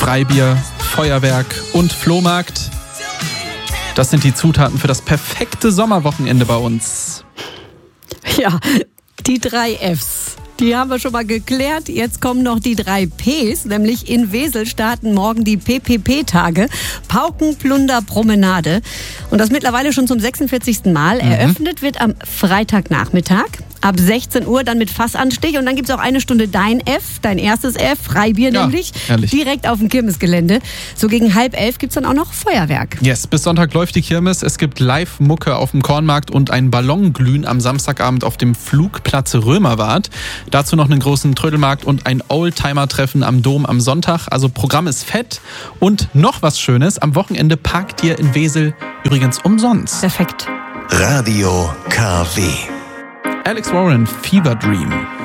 Freibier, Feuerwerk und Flohmarkt. Das sind die Zutaten für das perfekte Sommerwochenende bei uns. Ja, die 3 Fs. Die haben wir schon mal geklärt. Jetzt kommen noch die 3 Ps, nämlich in Wesel starten morgen die PPP-Tage. Pauken, Plunder, Promenade. Und das mittlerweile schon zum 46. Mal. Eröffnet wird am Freitagnachmittag. Ab 16 Uhr dann mit Fassanstich und dann gibt es auch eine Stunde dein F, dein erstes F, Freibier nämlich, herrlich. Direkt auf dem Kirmesgelände. So gegen 10:30 gibt es dann auch noch Feuerwerk. Yes, bis Sonntag läuft die Kirmes. Es gibt Live-Mucke auf dem Kornmarkt und ein Ballonglühen am Samstagabend auf dem Flugplatz Römerwart. Dazu noch einen großen Trödelmarkt und ein Oldtimer-Treffen am Dom am Sonntag. Also Programm ist fett. Und noch was Schönes, am Wochenende parkt ihr in Wesel übrigens umsonst. Perfekt. Radio KW. Alex Warren, Fever Dream.